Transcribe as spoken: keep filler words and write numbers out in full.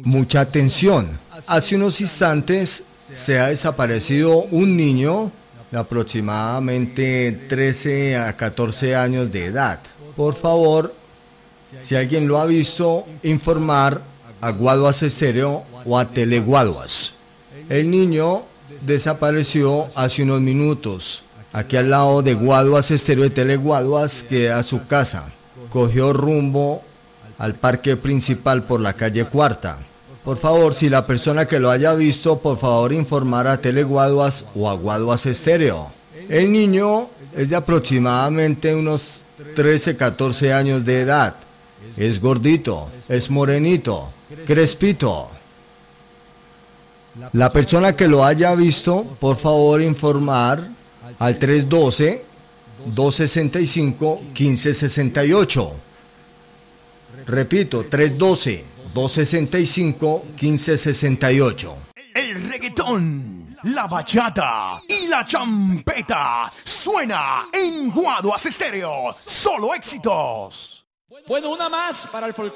Mucha atención. Hace unos instantes se ha desaparecido un niño de aproximadamente trece a catorce años de edad. Por favor, si alguien lo ha visto, informar a Guaduas Estéreo o a Teleguaduas. El niño desapareció hace unos minutos. Aquí al lado de Guaduas Estéreo y Teleguaduas queda su casa. Cogió rumbo al parque principal por la calle Cuarta. Por favor, si la persona que lo haya visto, por favor informar a Teleguaduas o a Guaduas Estéreo. El niño es de aproximadamente unos trece, catorce años de edad. Es gordito, es morenito, crespito. La persona que lo haya visto, por favor informar al tres uno dos, dos seis cinco, uno cinco seis ocho. Repito, tres uno dos, dos seis cinco, uno cinco seis ocho. El reggaetón, la bachata y la champeta suena en Guaduas Estéreo. Solo éxitos. Bueno, una más para el folclore.